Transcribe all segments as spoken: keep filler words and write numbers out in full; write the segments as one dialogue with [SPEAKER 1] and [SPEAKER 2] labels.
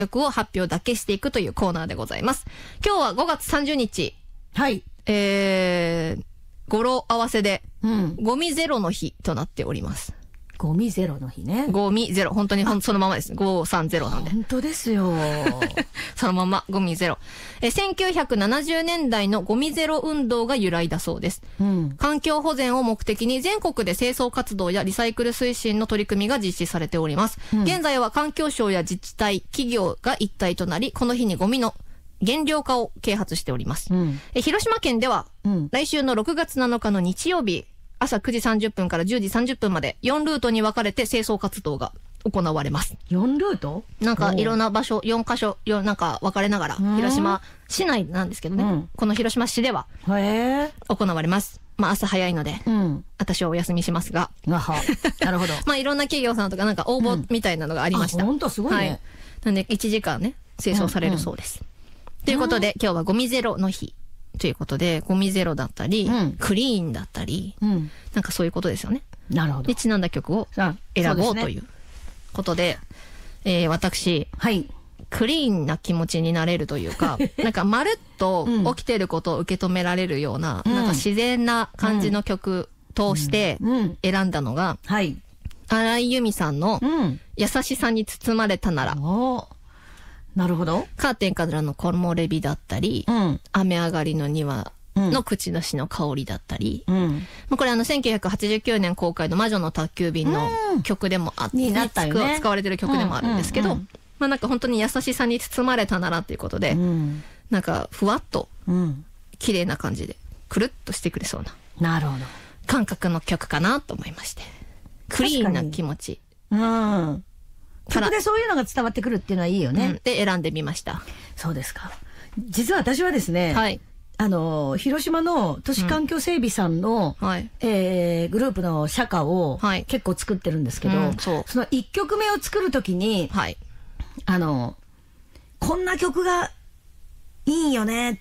[SPEAKER 1] 曲を発表だけしていくというコーナーでございます。今日はごがつさんじゅうにち。
[SPEAKER 2] はい。
[SPEAKER 1] えー、語呂合わせで、
[SPEAKER 2] うん、
[SPEAKER 1] ゴミゼロの日となっております。
[SPEAKER 2] ゴミゼロの日ね。
[SPEAKER 1] ゴミゼロ。本当にほんそのままです。ごさんゼロなんで。
[SPEAKER 2] 本当ですよ。
[SPEAKER 1] そのまま、ゴミゼロ。え、せんきゅうひゃくななじゅうねんだいのゴミゼロ運動が由来だそうです。
[SPEAKER 2] うん、
[SPEAKER 1] 環境保全を目的に全国で清掃活動やリサイクル推進の取り組みが実施されております。うん、現在は環境省や自治体、企業が一体となり、この日にゴミの減量化を啓発しております。うん、え広島県では、うん、来週のろくがつなのかの日曜日、朝くじさんじゅっぷんからじゅうじさんじゅっぷんまでよんルートに分かれて清掃活動が行われます。
[SPEAKER 2] よんルート？
[SPEAKER 1] なんかいろんな場所、よんかしょ、よなんか分かれながら、広島市内なんですけどね、うん、この広島市では行われます。まあ朝早いので、うん、私はお休みしますが。
[SPEAKER 2] なるほど。
[SPEAKER 1] まあいろんな企業さんとかなんか応募みたいなのがありました。
[SPEAKER 2] ほんとすごいね。はい。
[SPEAKER 1] なんでいちじかんね、清掃されるそうです。うんうん、ということで、今日はゴミゼロの日。ということで、ゴミゼロだったり、うん、クリーンだったり、うん、なんかそういうことですよね。
[SPEAKER 2] なるほど。
[SPEAKER 1] で、ちなんだ曲を選ぼうということで、えー、私、
[SPEAKER 2] はい、
[SPEAKER 1] クリーンな気持ちになれるというか、なんかまるっと起きてることを受け止められるような、うん、なんか自然な感じの曲として選んだのが、
[SPEAKER 2] はい、
[SPEAKER 1] 荒井由実さんの、優しさに包まれたなら、
[SPEAKER 2] なるほど。
[SPEAKER 1] カーテンからの木漏れ日だったり、うん、雨上がりの庭の口出しの香りだったり、うん、まあこれあのせんきゅうひゃくはちじゅうきゅうねん公開の魔女の宅急便の曲でもあって、
[SPEAKER 2] になったよね、
[SPEAKER 1] 使われてる曲でもあるんですけど、うんうんうん、まあなんか本当に優しさに包まれたならっていうことで、うん、なんかふわっと綺麗な感じでくるっとしてくれそうな、
[SPEAKER 2] なるほど、
[SPEAKER 1] 感覚の曲かなと思いまして、クリーンな気持ち。
[SPEAKER 2] うん。曲でそういうのが伝わってくるっていうのはいいよね。うん、
[SPEAKER 1] で、選んでみました。
[SPEAKER 2] そうですか。実は私はですね、はい、あの、広島の都市環境整備さんの、うん、はい、えー、グループの社歌を結構作ってるんですけど、はい、うん、そう、そのいっきょくめを作るときに、はい、あの、こんな曲がいいよねって、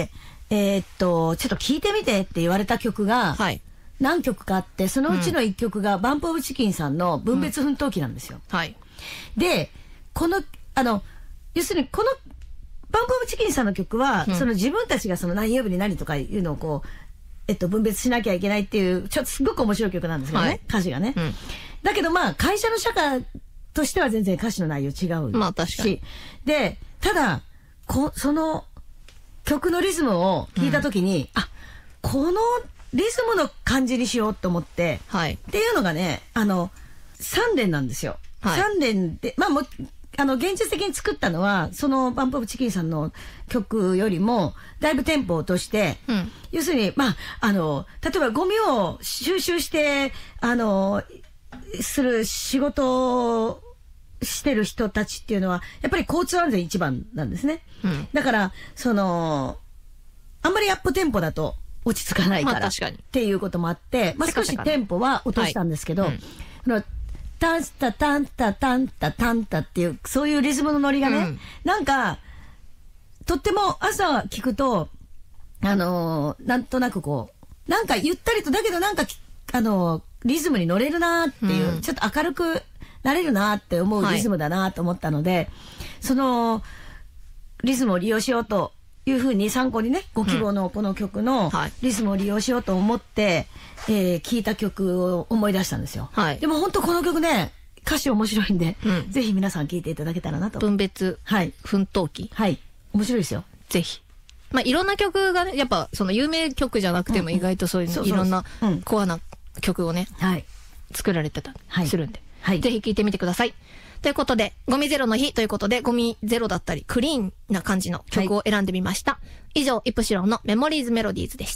[SPEAKER 2] えー、っと、ちょっと聞いてみてって言われた曲が、はい、何曲かあって、そのうちのいっきょくが、うん、バンプオブチキンさんの分別奮闘記なんですよ。
[SPEAKER 1] うん、はい。
[SPEAKER 2] で、この、あの、要するにこの、バンプオブチキンさんの曲は、うん、その自分たちがその何曜日に何とかいうのをこう、えっと、分別しなきゃいけないっていう、ちょっとすごく面白い曲なんですけどね、はい、歌詞がね、うん。だけどまあ、会社の社歌としては全然歌詞の内容違うし。
[SPEAKER 1] まあ確かに。
[SPEAKER 2] で、ただ、こ、その曲のリズムを聞いたときに、うん、あ、このリズムの感じにしようと思って、はい、っていうのがね、あの、さんれんなんですよ。はい、さんれんで、まあもう、あの、現実的に作ったのは、そのバンプオブチキンさんの曲よりも、だいぶテンポを落として、うん、要するに、まあ、あの、例えばゴミを収集して、あの、する仕事をしてる人たちっていうのは、やっぱり交通安全一番なんですね。うん、だから、その、あんまりアップテンポだと落ち着かないから、まあ、確かにっていうこともあって、まあ少しテンポは落としたんですけど、はい、うん、タンスタタンタタンタタンタっていう、そういうリズムのノリがね、うん、なんか、とっても朝聞くと、あのー、なんとなくこう、なんかゆったりと、だけどなんか、あのー、リズムに乗れるなっていう、うん、ちょっと明るくなれるなって思うリズムだなと思ったので、はい、その、リズムを利用しようというふうに参考にね、ご希望のこの曲のリズムを利用しようと思って、えー、聴いた曲を思い出したんですよ。はい、でも本当この曲ね、歌詞面白いんで、うん、ぜひ皆さん聴いていただけたらなと。
[SPEAKER 1] 分別、はい、奮闘記。
[SPEAKER 2] はい。面白いですよ。
[SPEAKER 1] ぜひ。まあ、いろんな曲がね、やっぱその有名曲じゃなくても意外とそういう、いろんなコアな曲をね、はい、作られてたりするんで、はい、ぜひ聴いてみてください。ということで、ゴミゼロの日ということで、ゴミゼロだったり、クリーンな感じの曲を選んでみました。はい、以上、イプシロンのメモリーズメロディーズでした。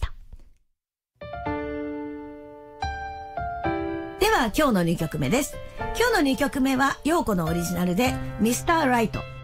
[SPEAKER 2] では、今日のにきょくめです。今日のにきょくめは、ヨーコのオリジナルで、ミスターライト。